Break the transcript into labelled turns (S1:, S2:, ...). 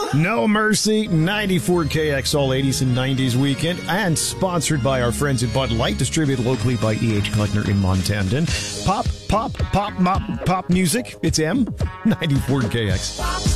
S1: No Mercy, 94 KX, all 80s and 90s weekend, and sponsored by our friends at Bud Light, distributed locally by E.H. Kleckner in Montandon. Pop music. It's M, 94 KX.